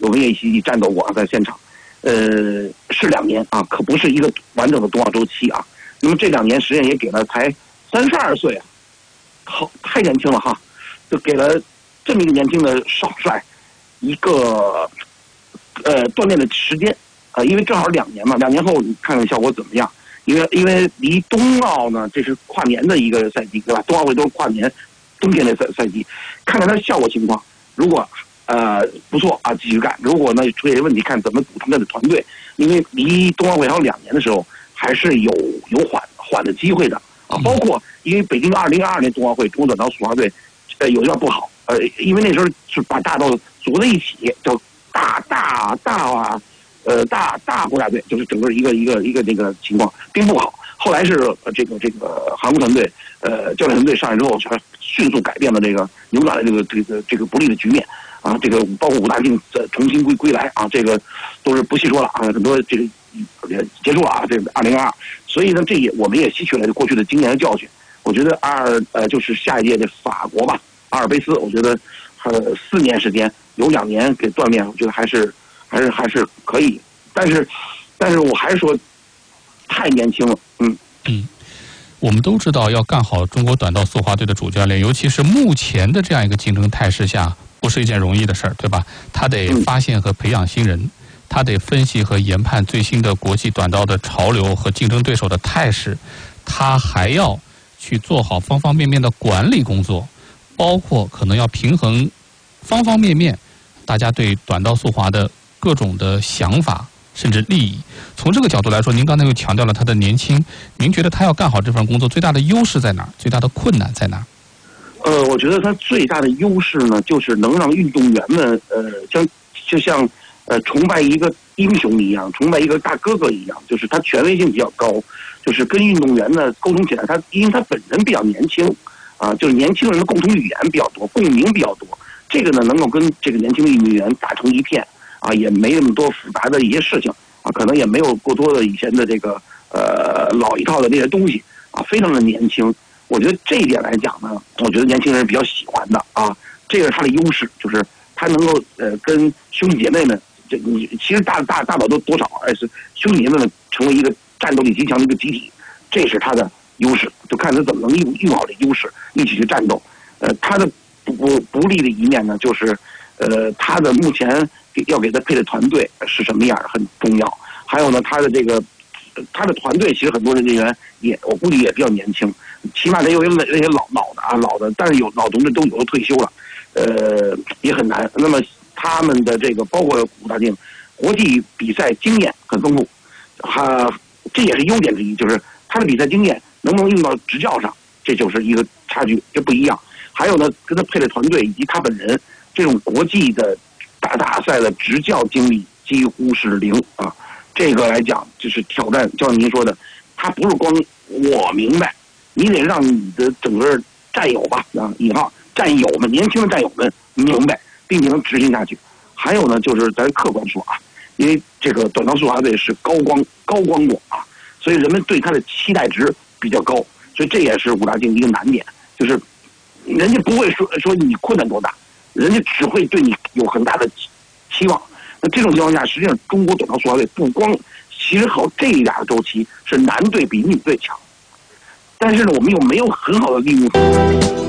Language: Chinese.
有跟叶希奇战斗过啊，在现场。是2年啊，可不是一个完整的冬奥周期啊。那么这2年实际上也给了才32岁啊，好太年轻了哈，就给了这么一个年轻的少帅一个锻炼的时间啊，因为正好2年嘛，2年后你看看效果怎么样？因为离冬奥呢，这是跨年的一个赛季，对吧？冬奥会都是跨年冬天的赛季，看看它效果情况。如果不错啊，继续干。如果呢出现问题，看怎么补充他的团队。因为离冬奥会还有2年的时候，还是有缓的机会的啊。包括因为北京2022年冬奥会中国短道速滑队有点不好，因为那时候是把大道组在一起，叫大国家队，就是整个一个那个情况并不好。后来是这个航空团队教练团队上来之后，迅速改变了扭转了这个不利的局面啊。这个包括武大靖重新归来啊，这个都是不细说了啊，很多这个结束了啊，这个2022。所以呢，我们也吸取了过去的经验和教训。我觉得就是下一届的法国吧，阿尔卑斯，我觉得4年时间有2年给锻炼，我觉得还是可以。但是我还是说太年轻了， 我们都知道要干好中国短道速滑队的主教练，尤其是目前的这样一个竞争态势下，不是一件容易的事儿，对吧？他得发现和培养新人，他得分析和研判最新的国际短道的潮流和竞争对手的态势，他还要去做好方方面面的管理工作，包括可能要平衡方方面面大家对短道速滑的各种的想法甚至利益。从这个角度来说，您刚才又强调了他的年轻，您觉得他要干好这份工作最大的优势在哪儿？最大的困难在哪儿？ 我觉得他最大的优势呢，就是能让运动员们就像崇拜一个英雄一样，崇拜一个大哥哥一样，就是他权威性比较高，就是跟运动员呢沟通起来，因为他本人比较年轻啊，就是年轻人的共同语言比较多，共鸣比较多，这个呢能够跟这个年轻的运动员打成一片啊，也没那么多复杂的一些事情啊，可能也没有过多的以前的这个老一套的这些东西啊，非常的年轻。我觉得这一点来讲呢，我觉得年轻人比较喜欢的啊，这个是他的优势，就是他能够跟兄弟姐妹们，其实大佬都多少是兄弟姐妹们成为一个战斗力极强的一个集体，这是他的优势，就看他怎么能用好这优势一起去战斗。他的不利的一面呢，就是他的目前要给他配的团队是什么样很重要。还有呢，他的团队其实很多人员我估计也比较年轻，起码得有那些老的，但是有老同志都有的退休了，也很难。那么他们的这个包括武大靖，国际比赛经验很丰富，这也是优点之一，就是他的比赛经验能不能用到执教上，这就是一个差距，这不一样。还有呢，跟他配的团队以及他本人这种国际的大赛的执教经历几乎是0啊。这个来讲就是挑战，就像您说的，他不是光我明白，你得让你的整个战友吧啊，引号战友们，年轻的战友们明白，并且能执行下去。还有呢，就是咱客观说啊，因为这个短道速滑队是高光过啊，所以人们对他的期待值比较高，所以这也是武大靖一个难点，就是人家不会说你困难多大，人家只会对你有很大的期望。那这种情况下，实际上中国短道速滑队不光其实好这俩周期是男队比女队强，但是呢，我们又没有很好的利用。